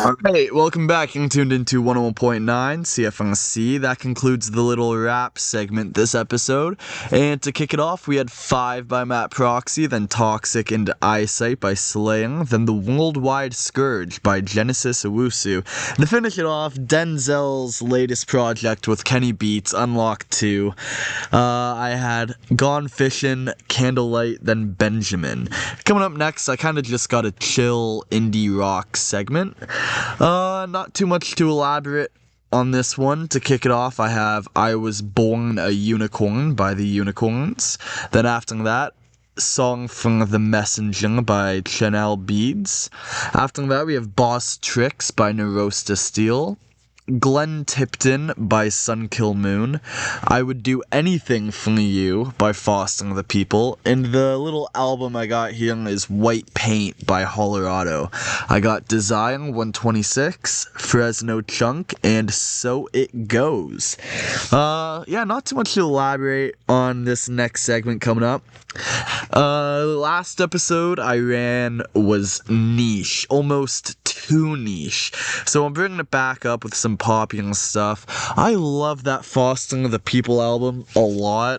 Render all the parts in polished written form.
Alright, welcome back. You're tuned into 101.9 CFNC. That concludes the little rap segment this episode. And to kick it off, we had 5 by Matt Proxy, then Toxic into Eyesight by Slaying, then The Worldwide Scourge by Genesis Owusu. And to finish it off, Denzel's latest project with Kenny Beats, Unlock 2. I had Gone Fishin', Candlelight, then Benjamin. Coming up next, I kind of just got a chill indie rock segment. Not too much to elaborate on this one. To kick it off, I have I Was Born a Unicorn by the Unicorns. Then after that, Song from The Messenger by Chanel Beads. After that, we have Boss Tricks by Neurosta Steel. Glenn Tipton by Sunkill Moon, I Would Do Anything for You by Foster the People, and the little album I got here is White Paint by Hollerado. I got Desire 126, Fresno Chunk, and So It Goes. Not too much to elaborate on this next segment coming up. Last episode I ran was niche, almost too niche, so I'm bringing it back up with some popular stuff. I love that Foster the People album a lot.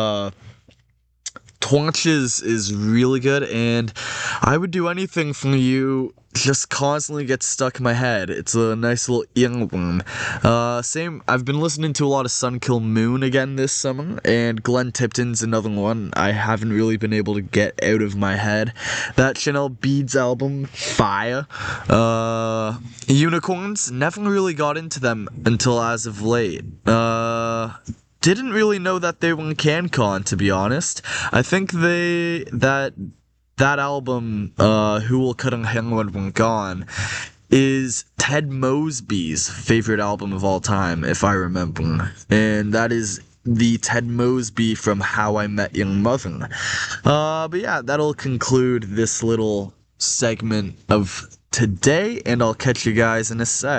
Torches is really good, and I Would Do Anything for You just constantly gets stuck in my head. It's a nice little earworm. I've been listening to a lot of Sunkill Moon again this summer, and Glenn Tipton's another one I haven't really been able to get out of my head. That Chanel Beads album, fire. Unicorns, never really got into them until as of late. Didn't really know that they were in CanCon, to be honest. I think that album, Who Will Cut a Hair When We're Gone, is Ted Mosby's favorite album of all time, if I remember. And that is the Ted Mosby from How I Met Your Mother. But yeah, that'll conclude this little segment of today, and I'll catch you guys in a sec.